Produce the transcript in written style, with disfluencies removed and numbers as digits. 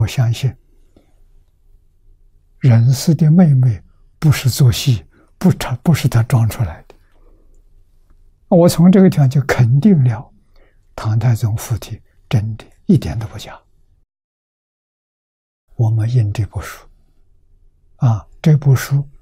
我相信仁师的妹妹不是做戏，不是他装出来的。我从这个地方就肯定了唐太宗附体真的一点都不假。我们印这部书这部书